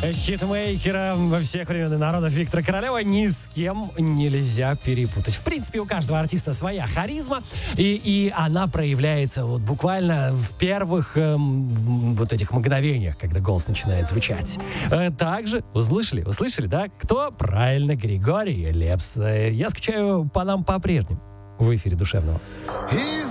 Хитмейкера во всех времен и народов Виктора Королева ни с кем нельзя перепутать. В принципе, у каждого артиста своя харизма, и она проявляется вот буквально в первых вот этих мгновениях, когда голос начинает звучать. Также, услышали, да? Кто? Правильно, Григорий Лепс. Я скучаю по нам по-прежнему в эфире душевного.